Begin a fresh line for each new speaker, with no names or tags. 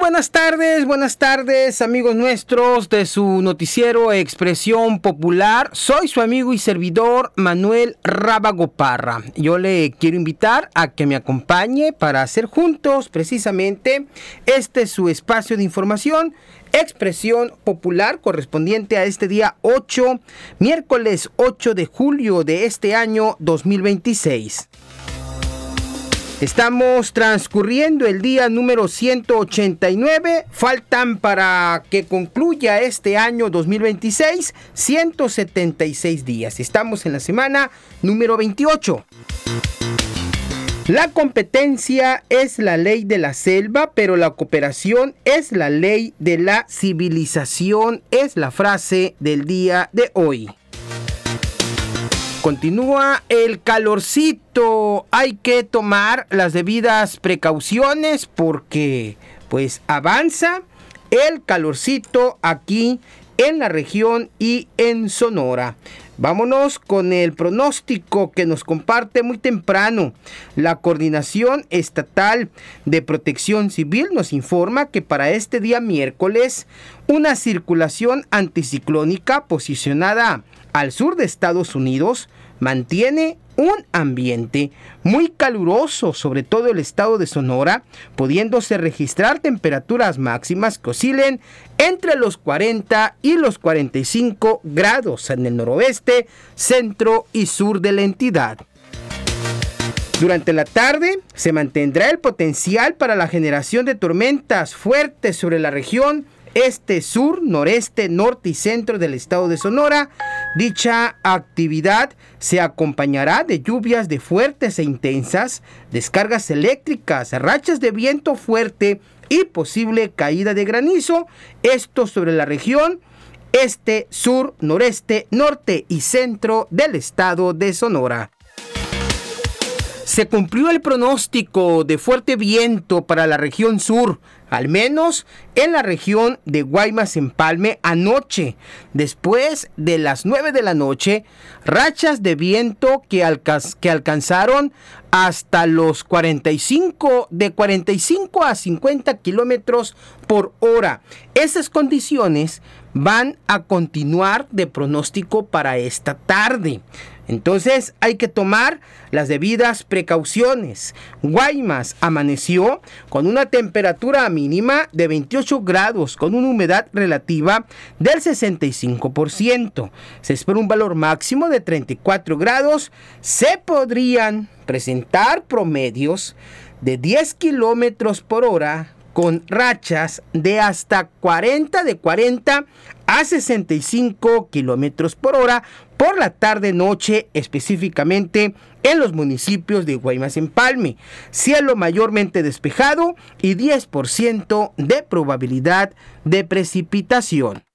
buenas tardes amigos nuestros de su noticiero Expresión Popular. Soy su amigo y servidor Manuel Rábago Parra. Yo le quiero invitar a que me acompañe para hacer juntos precisamente su espacio de información, Expresión Popular, correspondiente a este día 8, miércoles 8 de julio de este año 2026. Estamos transcurriendo el día número 189, faltan para que concluya este año 2026, 176 días. Estamos en la semana número 28. La competencia es la ley de la selva, pero la cooperación es la ley de la civilización, es la frase del día de hoy. Continúa el calorcito, hay que tomar las debidas precauciones porque pues avanza el calorcito aquí en la región y en Sonora. Vámonos con el pronóstico que nos comparte muy temprano. La Coordinación Estatal de Protección Civil nos informa que para este día miércoles una circulación anticiclónica posicionada al sur de Estados Unidos mantiene un ambiente muy caluroso, sobre todo el estado de Sonora, pudiéndose registrar temperaturas máximas que oscilen entre los 40 y los 45 grados en el noroeste, centro y sur de la entidad. Durante la tarde se mantendrá el potencial para la generación de tormentas fuertes sobre la región este, sur, noreste, norte y centro del estado de Sonora. Dicha actividad se acompañará de lluvias de fuertes e intensas, descargas eléctricas, rachas de viento fuerte y posible caída de granizo. Esto sobre la región este, sur, noreste, norte y centro del estado de Sonora. Se cumplió el pronóstico de fuerte viento para la región sur, al menos en la región de Guaymas-Empalme anoche. Después de las 9 de la noche, rachas de viento que alcanzaron hasta los 45 a 50 kilómetros por hora. Esas condiciones van a continuar de pronóstico para esta tarde. Entonces hay que tomar las debidas precauciones. Guaymas amaneció con una temperatura mínima de 28 grados, con una humedad relativa del 65%. Se espera un valor máximo de 34 grados. Se podrían presentar promedios de 10 kilómetros por hora con rachas de hasta 40 a 65 kilómetros por hora por la tarde-noche, específicamente en los municipios de Guaymas-Empalme. Cielo mayormente despejado y 10% de probabilidad de precipitación.